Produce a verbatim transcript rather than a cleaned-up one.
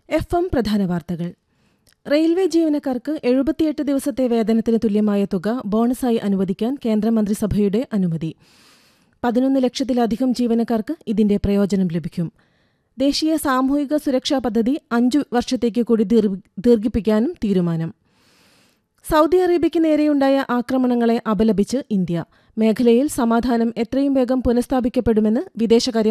F M പ്രധാന വാർത്തകൾ. Railway ജീവനക്കാർക്ക് എഴുപത്തിയെട്ട് ദിവസത്തെ വേതനത്തിന് തുല്യമായ തുക ബോണസായി അനുവദിക്കാൻ കേന്ദ്രമന്ത്രിസഭയുടെ അനുമതി. പതിനൊന്ന് ലക്ഷത്തിലധികം ജീവനക്കാർക്ക് ഇതിന്റെ പ്രയോജനം ലഭിക്കും. ദേശീയ സാമൂഹിക സുരക്ഷാ പദ്ധതി അഞ്ചു വർഷത്തേക്ക് കൂടി ദീർഘിപ്പിക്കാനും തീരുമാനം. സൗദി അറേബ്യയ്ക്ക് നേരെയുണ്ടായ ആക്രമണങ്ങളെ അപലപിച്ച് ഇന്ത്യ. മേഖലയിൽ സമാധാനം എത്രയും വേഗം പുനഃസ്ഥാപിക്കപ്പെടുമെന്ന് വിദേശകാര്യ